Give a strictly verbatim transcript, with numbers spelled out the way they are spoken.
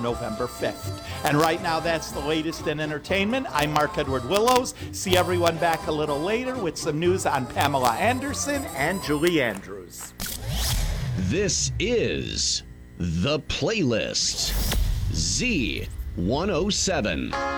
November fifth. And right now, that's the latest in entertainment. I'm Mark Edward Willows. See everyone back a little later with some news on Pamela Anderson and Julie Andrews. This is The Playlist, Z one oh seven.